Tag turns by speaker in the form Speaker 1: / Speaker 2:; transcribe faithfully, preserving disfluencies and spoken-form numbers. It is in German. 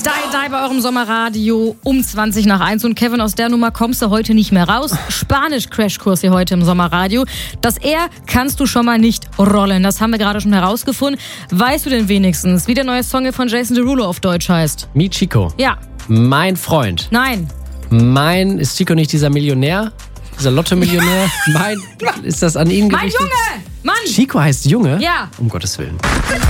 Speaker 1: Die, die bei eurem Sommerradio um zwanzig nach eins. Und Kevin, aus der Nummer kommst du heute nicht mehr raus. Spanisch-Crashkurs hier heute im Sommerradio. Das R kannst du schon mal nicht rollen. Das haben wir gerade schon herausgefunden. Weißt du denn wenigstens, wie der neue Song von Jason Derulo auf Deutsch heißt?
Speaker 2: Mi Chico.
Speaker 1: Ja.
Speaker 2: Mein Freund.
Speaker 1: Nein.
Speaker 2: Mein, ist Chico nicht dieser Millionär? Dieser Lotto-Millionär? mein, ist das an ihn
Speaker 1: Mein
Speaker 2: gerichtet?
Speaker 1: Junge! Mann!
Speaker 2: Chico heißt Junge?
Speaker 1: Ja.
Speaker 2: Um Gottes Willen.